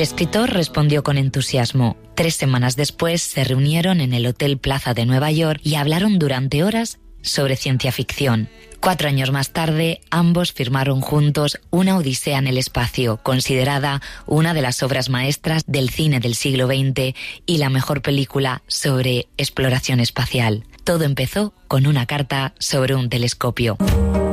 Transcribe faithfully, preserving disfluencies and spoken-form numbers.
escritor respondió con entusiasmo. Tres semanas después se reunieron en el Hotel Plaza de Nueva York y hablaron durante horas sobre ciencia ficción. Cuatro años más tarde, ambos firmaron juntos Una odisea en el espacio, considerada una de las obras maestras del cine del siglo veinte y la mejor película sobre exploración espacial. Todo empezó con una carta sobre un telescopio.